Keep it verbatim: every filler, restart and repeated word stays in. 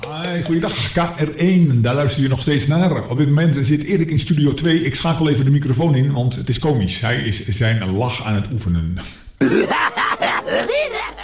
Hi, goeiedag, K R één, daar luister je nog steeds naar. Op dit moment zit Erik in Studio twee. Ik schakel even de microfoon in, want het is komisch. Hij is zijn lach aan het oefenen.